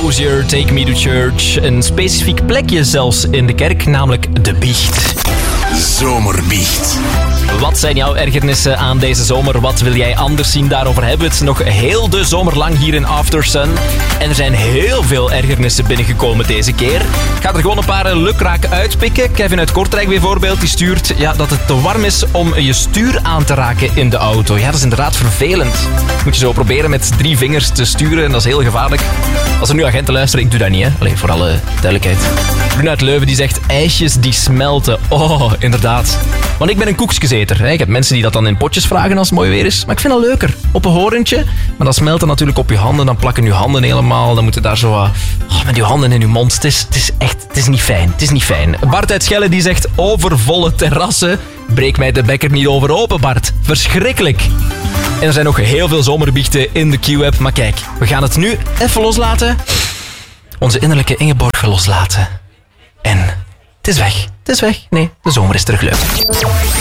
Hozier, Take Me to Church. Een specifiek plekje zelfs in de kerk, namelijk de biecht. Zomerbiecht. Wat zijn jouw ergernissen aan deze zomer? Wat wil jij anders zien? Daarover hebben we het nog heel de zomer lang hier in After Sun. En er zijn heel veel ergernissen binnengekomen deze keer. Ik ga er gewoon een paar lukraak uitpikken. Kevin uit Kortrijk bijvoorbeeld, die stuurt dat het te warm is om je stuur aan te raken in de auto. Ja, dat is inderdaad vervelend. Moet je zo proberen met 3 vingers te sturen en dat is heel gevaarlijk. Als er nu agenten luisteren, ik doe dat niet, hè. Allee, voor alle duidelijkheid. Bruna uit Leuven die zegt ijsjes die smelten. Oh, inderdaad. Want ik ben een koekjeseter. Ik heb mensen die dat dan in potjes vragen als het mooi weer is. Maar ik vind dat leuker. Op een horentje. Maar dat smelt dan natuurlijk op je handen. Dan plakken je handen helemaal. Dan moet je daar zo met je handen in je mond. Het is niet fijn. Het is niet fijn. Bart uit Schelle die zegt overvolle terrassen. Breek mij de bekker niet over open, Bart. Verschrikkelijk. En er zijn nog heel veel zomerbiechten in de Q-app. Maar kijk, we gaan het nu even loslaten. Onze innerlijke Ingeborg loslaten. En het is weg. Het is weg. Nee, de zomer is terug leuk.